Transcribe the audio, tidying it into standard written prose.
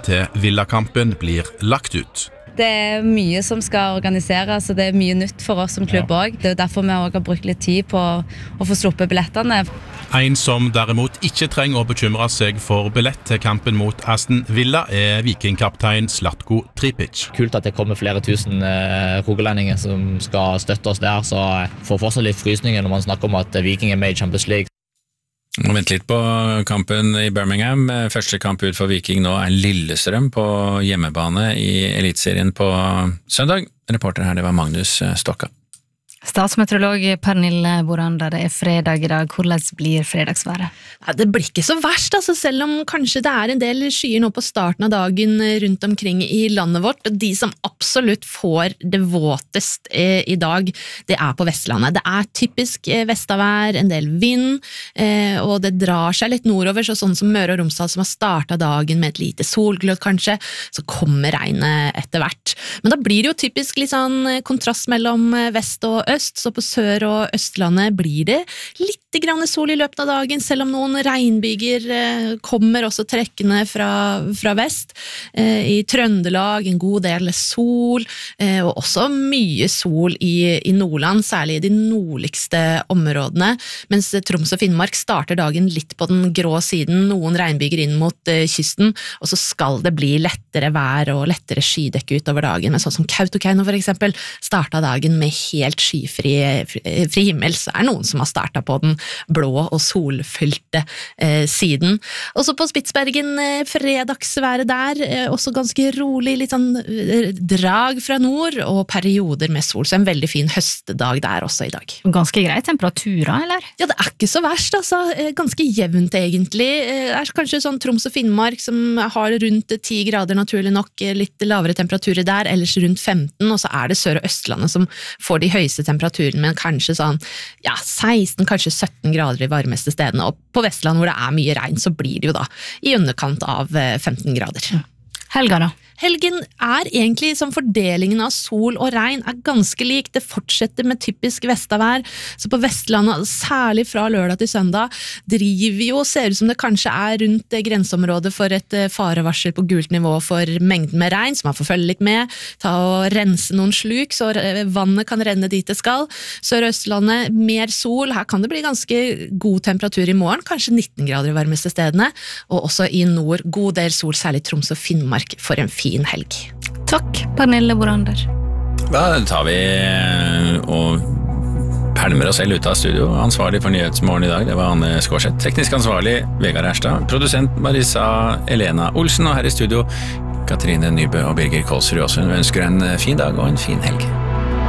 til Villakampen blir lagt ut. Det mye som skal organiseres, og det mye nytt for oss som klubb også. Det derfor vi også har brukt litt tid på å få sluppet billettene. En som derimot ikke trenger å bekymre seg for billett til kampen mot Aston Villa vikingkaptein Zlatko Tripic. Kult at det kommer flere tusen rogalendinger som skal støtte oss der, så får fortsatt litt frysninger når man snakker om at Viking med i Champions League. Vent litt på kampen i Birmingham. Første kamp ut for Viking nå Lillestrøm på hjemmebane i Elitserien på søndag. Reporter her, det var Magnus Stokka. Statsmeteorolog Pernille Borander, det fredag i dag. Hvordan blir fredagsværet? Ja, det blir ikke så verst, altså, selv om kanskje det en del skyer nå på starten av dagen rundt omkring i landet vårt. De som absolutt får det våtest i dag, det på Vestlandet. Det typisk vestavær, en del vind, og det drar seg litt nordover, så sånn som Møre og Romsdal som har startet dagen med et lite solglød kanskje, så kommer regnet etter hvert. Men da blir det jo typisk litt sånn kontrast mellom vest og øst, så på Sør- og Østlandet blir det litt grann sol i løpet av dagen, selv om noen regnbyger kommer også trekkende fra vest. I Trøndelag en god del sol, og også mye sol i Nordland, særlig i de nordligste områdene, mens Troms og Finnmark starter dagen litt på den grå siden, noen regnbyger inn mot kysten, og så skal det bli lettere vær og lettere skydekke utover dagen, men sånn som Kautokeino for eksempel, startet dagen med helt skyfri himmel, så det noen som har startet på den blå og solfylte siden. Også på Spitsbergen fredagsværet der, også ganske rolig, litt sånn drag fra nord og perioder med sol, så en veldig fin høstdag der også i dag. Ganske grei temperaturer, eller? Ja, det ikke så verst, altså. Ganske jevnt egentlig. Det kanskje sånn Troms og Finnmark som har rundt 10 grader naturlig nok, litt lavere temperaturer der, ellers rundt 15, og så det Sør- og Østlandet som får de høyeste temperaturene, men kanskje sånn, ja, 16, kanskje 17 grader i varmeste stedene, og på Vestland hvor det mye regn, så blir det jo da i underkant av 15 grader. Helga da? Helgen egentlig som fordelingen av sol og regn ganske lik. Det fortsetter med typisk vestavær, så på Vestlandet, særlig fra lørdag til søndag, driver jo og ser ut som det kanskje rundt grenseområdet for et farevarsel på gult nivå for mengden med regn, så man får følge litt med, ta og rense noen sluk, så vannet kan renne dit det skal. Sør- og Østlandet, mer sol, her kan det bli ganske god temperatur i morgen, kanskje 19 grader i varmeste stedene, og også i nord, god del sol, særlig Troms og Finnmark, for en fin helg. Takk, Pernille Borander. Da tar vi og pælmer oss selv ut av studio. Ansvarlig for Nyhetsmorgen i dag, det var Anne Skårseth. Teknisk ansvarlig, Vegard Erstad. Produsent Marisa Elena Olsen, og her i studio Katrine Nybø og Birger Kolsrud også. Vi ønsker en fin dag og en fin helg.